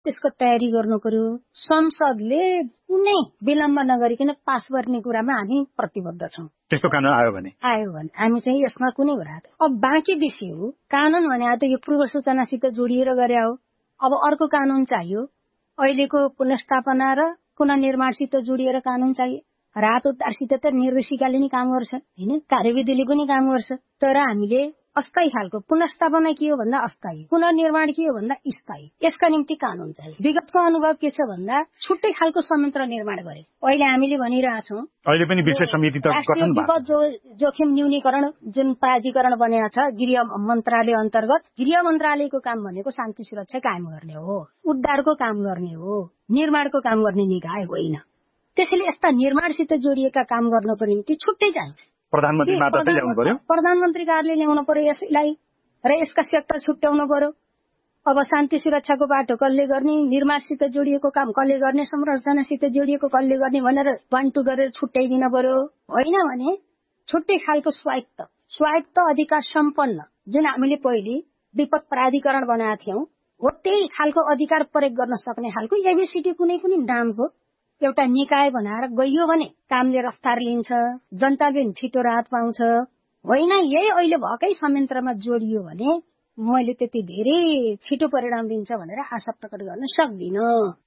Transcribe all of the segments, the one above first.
त्यसको तयारी गर्नु पर्यो। संसदले कुनै विलम्ब नगरिकन पास गर्ने कुरामा हामी प्रतिबद्ध छौँ। त्यस्तो कानून आयो भने हामी चाहिँ यसमा कुनै कुरा अब बाँकी विषय हो। कानून भने त यो पूर्व सूचनासित जोडिएर गरे हो। अब अर्को कानून चाहियो। अहिलेको पुनर्स्थापना र पुनर्निर्माणसित जोडिएर कानून चाहियो। राहत उद्धारसित त निर्देशिकाले नै काम गर्छ हैन, कार्यविधिले पनि काम गर्छ। तर हामीले अस्थायी खालको पुनर्स्थापना के हो भन्दा अस्थायी, पुनर्निर्माण के हो भन्दा स्थायी, यसका निम्ति कानून चाहियो। विगतको अनुभव के छ भन्दा छुट्टै खालको संयन्त्र निर्माण गरे। अहिले हामीले भनिरहेछौँ अहिले पनि विशेष समिति त गठन भएको विपद जोखिम न्यूनीकरण जुन प्राधिकरण बनेको छ गृह मन्त्रालय अन्तर्गत, गृह मन्त्रालयको काम भनेको शान्ति सुरक्षा कायम गर्ने हो, उद्धारको काम गर्ने हो, निर्माणको काम गर्ने निकाय होइन। त्यसैले यस्ता निर्माणसित जोडिएका काम गर्नको निम्ति छुट्टै चाहिन्छ। प्रधानमन्त्री मातहतै ल्याउनु पर्यो, प्रधानमन्त्री कार्यालय ल्याउनु पर्यो यसलाई, र यसका सेक्टर छुट्याउनु पर्यो। अब शान्ति सुरक्षाको बाटो कसले गर्ने, निर्माणसित जोडिएको काम कसले गर्ने, संरचनासित जोडिएको कसले गर्ने भनेर 1-2 गरेर छुट्याइदिन पर्यो। होइन भने छुट्टै खालको स्वायत्त अधिकार सम्पन्न जुन हामीले पहिले विपद प्राधिकरण बनाएका थियौं हो त्यही खालको अधिकार प्रयोग गर्न सक्ने खालको एबीसीडी कुनै पनि नामको एउटा निकाय बनाएर गइयो भने कामले रफ्तार लिन्छ, जनताले छिटो राहत पाउँछ। होइन यही अहिले भएकै संयन्त्रमा जोडियो भने मैले त्यति धेरै छिटो परिणाम दिन्छ भनेर आशा प्रकट गर्न सक्दिनँ।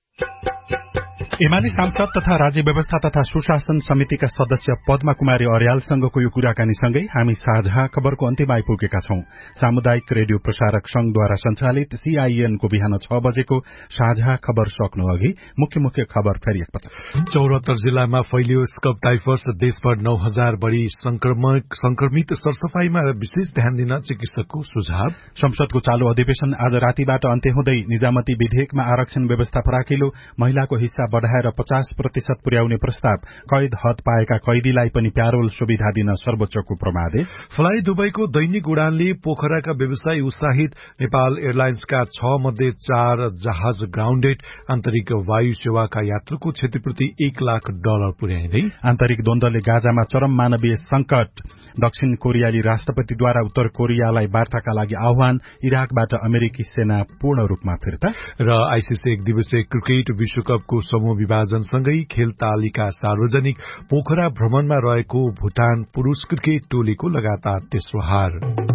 एमाले सांसद तथा राज्य व्यवस्था तथा सुशासन समितिका सदस्य पद्मा कुमारी अर्यालसँगको यो कुराकानीसँगै हामी साझा खबरको अन्त्यमा आइपुगेका छौं। सामुदायिक रेडियो प्रसारक संघद्वारा सञ्चालित CIN को बिहान 6 बजेको साझा खबर सक्नु अघि मुख्य खबर फेरि एकपटक। 74 जिल्लामा फैलियो स्कब टाइफस, देशभर 9000 बढ़ी संक्रमित, सरसफाईमा विशेष ध्यान दिन चिकित्सकको सुझाव। संसदको चालू अधिवेशन आज रातिबाट अन्त्य हुँदै निजामती विधेयकमा आरक्षण व्यवस्था फराकिलो, महिलाको हिस्सा बढ़ाएर 50% पुर्याउने प्रस्ताव, कैद हद पाएका कैदीलाई पनि प्यारोल सुविधा दिन सर्वोच्चको प्रमादेश। फ्लाइ दुबईको दैनिक उडानले पोखराका व्यवसायी उत्साहित, नेपाल एयरलाइन्सका 6 मध्ये 4 जहाज ग्राउण्डेड, आन्तरिक वायु सेवाका यात्रुको क्षतिपूर्ति $1 लाख पुर्याइँदै। आन्तरिक द्वन्द्वले गाजामा चरम मानवीय संकट, दक्षिण कोरियाली राष्ट्रपतिद्वारा उत्तर कोरियालाई वार्ताका लागि आह्वान, इराकबाट अमेरिकी सेना पूर्ण रूपमा फिर्ता। र आईसीसी 1 दिवसीय क्रिकेट विश्वकपको समूह विभाजनसँगै खेल तालिका सार्वजनिक, पोखरा भ्रमणमा रहेको भूटान पुरूष क्रिकेट टोलीको लगातार तेस्रो हार।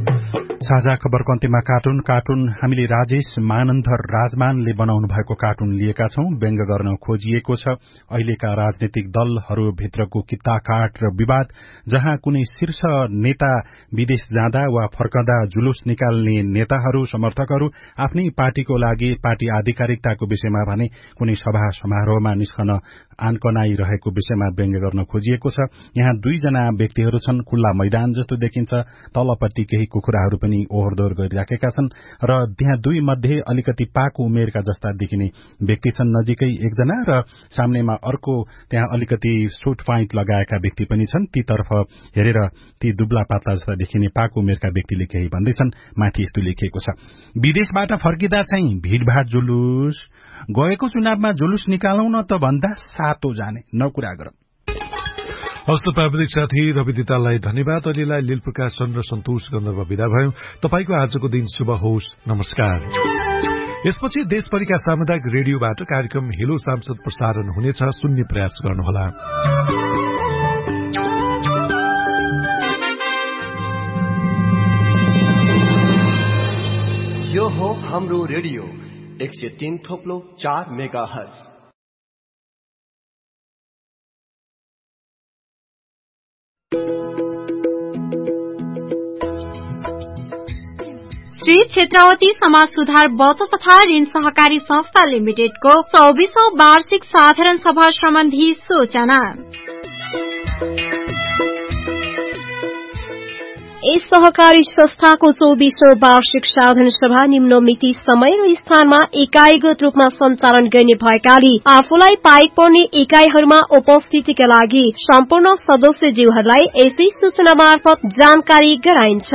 साझा खबरको अन्त्यमा कार्टुन हामीले राजेश मानन्धर राजमानले बनाउनु भएको कार्टुन लिएका छौं। व्यङ्ग गर्न खोजिएको छ अहिलेका राजनीतिक दलहरूभित्रको किताकाट र विवाद, जहाँ कुनै शीर्ष नेता विदेश जाँदा वा फर्कँदा जुलुस निकाल्ने नेताहरू समर्थकहरू आफ्नै पार्टीको लागि पार्टी आधिकारिकताको विषयमा भने कुनै सभा समारोहमा निस्कन आन्कनाइरहेको विषयमा व्यङ्ग गर्न खोजिएको छ। यहाँ 2 जना व्यक्तिहरू छन्, खुल्ला मैदान जस्तो देखिन्छ, तलपट्टि केही कुखुराहरू पनि ओहोरदोहोर गरिराखेका छन् र त्यहाँ 2 मध्ये अलिकति पाको उमेरका जस्ता देखिने व्यक्ति छन्, नजिकै एकजना र सामनेमा अर्को त्यहाँ अलिकति सुट फाइट लगाएका व्यक्ति पनि छन्। ती तर्फ हेरेर ती दुब्ला पातला जस्ता देखिने पाको उमेरका व्यक्तिले केही भन्दैछन्। माथि यस्तो लेखिएको छ, विदेशबाट फर्किँदा चाहिँ भीड़भाड़ जुलुस, गएको चुनावमा जुलुस निकालौं न त भन्दा सातो जाने नकुरा गरौं। हस्त प्राविधिक साथी रवि दिताललाई धन्यवाद। अहिलेलाई लील प्रकाशन र सन्तोष गन्धर्व विदा भयौं। तपाईको आजको दिन शुभ होस्। नमस्कार। यसपछि देशभरिका सामुदायिक रेडियोबाट कार्यक्रम हेलो सांसद प्रसारण हुनेछ, सुन्ने प्रयास गर्नुहोला। यो हो हाम्रो रेडियो 103.4 मेगाहर्ज। श्री क्षेत्रावती समाज सुधार बचत तथा ऋण सहकारी संस्था लिमिटेडको 24औं वार्षिक साधारण सभा सम्बन्धी सूचना। यस सहकारी संस्थाको 24औं वार्षिक साधारण सभा निम्न मिति, समय र स्थानमा इकाईगत रूपमा सञ्चालन गर्ने भएकाले आफूलाई पाइक पर्ने इकाईहरूमा उपस्थितिका लागि सम्पूर्ण सदस्यज्यूहरूलाई यसै सूचना मार्फत जानकारी गराइन्छ।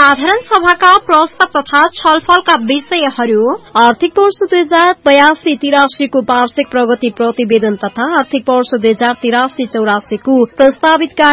साधारण सभाका प्रस्ताव तथा छलफलका विषयहरू आर्थिक वर्ष 2082-83 को वार्षिक प्रगति प्रतिवेदन तथा आर्थिक वर्ष 2083-84 को प्रस्तावित